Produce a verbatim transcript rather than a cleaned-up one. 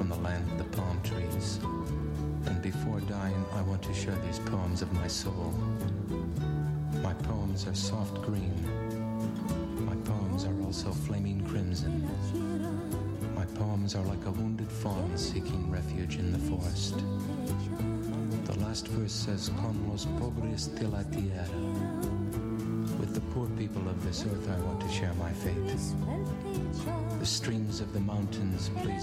on the land of the palm trees. And before dying, I want to share these poems of my soul. My poems are soft green. My poems are also flaming crimson. My poems are like a wounded fawn seeking refuge in the forest. The last verse says, Con los pobres de la tierra. With the poor people of this earth, I want to share my fate. The streams of the mountains, please